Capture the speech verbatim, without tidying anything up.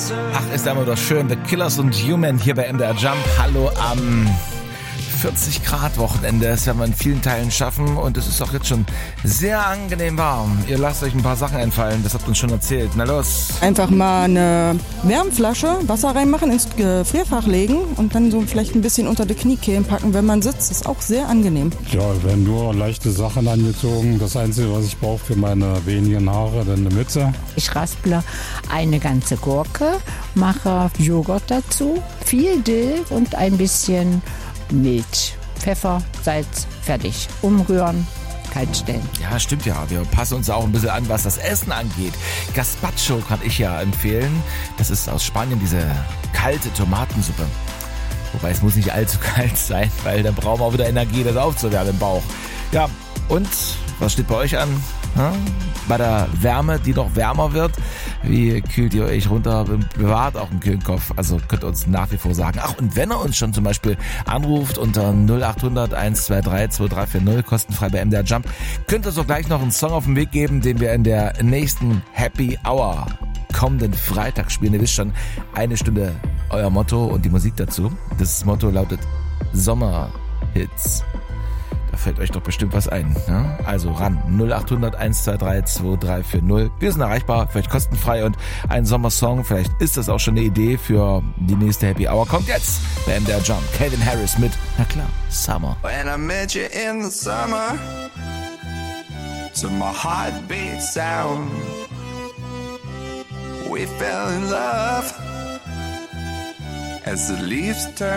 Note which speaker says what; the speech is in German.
Speaker 1: Ach, ist aber doch schön. The Killers und Human hier bei M D R Jump. Hallo am vierzig Grad Wochenende. Das werden wir in vielen Teilen schaffen und es ist auch jetzt schon sehr angenehm warm. Ihr lasst euch ein paar Sachen einfallen, das habt ihr uns schon erzählt. Na los.
Speaker 2: Einfach mal eine Wärmflasche, Wasser reinmachen, ins Gefrierfach legen und dann so vielleicht ein bisschen unter die Kniekehlen packen, wenn man sitzt. Das ist auch sehr angenehm.
Speaker 3: Ja, werden nur leichte Sachen angezogen. Das Einzige, was ich brauche für meine wenigen Haare, dann eine Mütze.
Speaker 4: Ich rasple eine ganze Gurke, mache Joghurt dazu, viel Dill und ein bisschen Milch, Pfeffer, Salz, fertig. Umrühren, kalt stellen.
Speaker 1: Ja, stimmt ja. Wir passen uns auch ein bisschen an, was das Essen angeht. Gazpacho kann ich ja empfehlen. Das ist aus Spanien diese kalte Tomatensuppe. Wobei es muss nicht allzu kalt sein, weil dann brauchen wir auch wieder Energie, das aufzuwärmen im Bauch. Ja, und was steht bei euch an? Hm? Bei der Wärme, die noch wärmer wird, wie kühlt ihr euch runter? Bewahrt auch einen kühlen Kopf. Also könnt ihr uns nach wie vor sagen. Ach, und wenn ihr uns schon zum Beispiel anruft unter null acht hundert eins zwei drei zwei drei vier null, kostenfrei bei M D R Jump, könnt ihr uns auch gleich noch einen Song auf den Weg geben, den wir in der nächsten Happy Hour kommenden Freitag spielen. Ihr wisst schon, eine Stunde euer Motto und die Musik dazu. Das Motto lautet Sommerhits. Da fällt euch doch bestimmt was ein. Ne? Also ran, null acht hundert eins zwei drei zwei drei vier null. Wir sind erreichbar, vielleicht kostenfrei und ein Sommersong. Vielleicht ist das auch schon eine Idee für die nächste Happy Hour. Kommt jetzt bei M D R Jump. Calvin Harris mit, na klar, Summer.
Speaker 5: When I met you in the summer, to my heartbeat sound, we fell in love as the leaves turn.